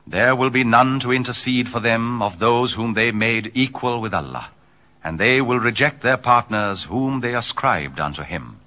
There will be none to intercede for them of those whom they made equal with Allah, and they will reject their partners whom they ascribed unto him.